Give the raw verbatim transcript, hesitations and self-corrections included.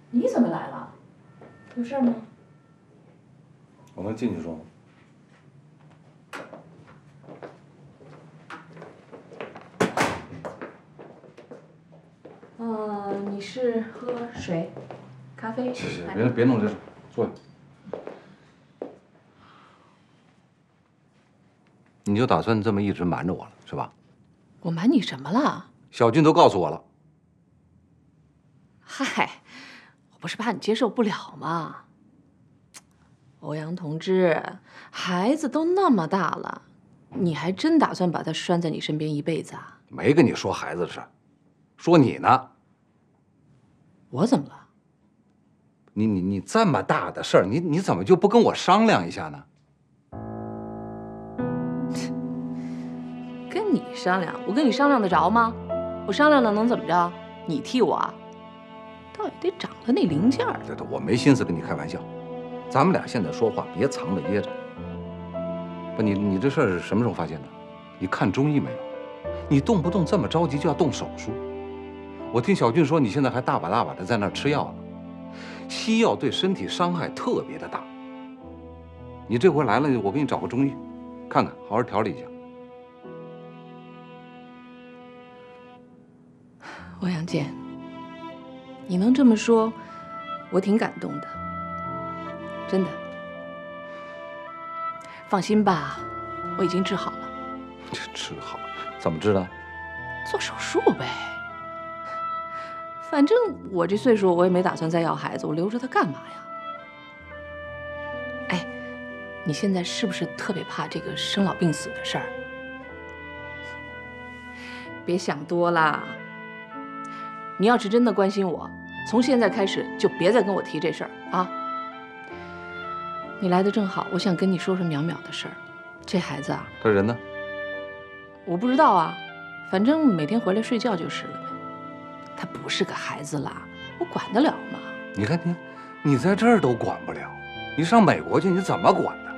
你怎么来了？有事吗？ 我能进去说吗？ 呃，你是喝水、咖啡？ 行行，别别弄这事，坐下。你就打算这么一直瞒着我了，是吧？ 我瞒你什么了？ 小俊都告诉我了。 嗨，我不是怕你接受不了吗？欧阳同志，孩子都那么大了，你还真打算把他拴在你身边一辈子啊？ 没跟你说孩子的事，说你呢。 我怎么了？ 你你你这么大的事儿，你你怎么就不跟我商量一下呢？ 跟你商量？我跟你商量得着吗？我商量了能怎么着？你替我啊？倒也得长了那零件儿。 对对，我没心思跟你开玩笑。咱们俩现在说话别藏着掖着。不，你你这事儿是什么时候发现的？你看中医没有？你动不动这么着急就要动手术。我听小俊说你现在还大把大把的在那儿吃药呢，西药对身体伤害特别的大。你这回来了，我给你找个中医，看看，好好调理一下。 欧阳健，你能这么说，我挺感动的，真的。放心吧，我已经治好了。 这治好？怎么治的？ 做手术呗。反正我这岁数，我也没打算再要孩子，我留着他干嘛呀？哎，你现在是不是特别怕这个生老病死的事儿？别想多啦。你要是真的关心我，从现在开始就别再跟我提这事儿啊。你来的正好，我想跟你说说淼淼的事儿。这孩子啊， 他人呢？ 我不知道啊，反正每天回来睡觉就是了呗。他不是个孩子啦，我管得了吗？ 你看你，你在这儿都管不了，你上美国去你怎么管呢？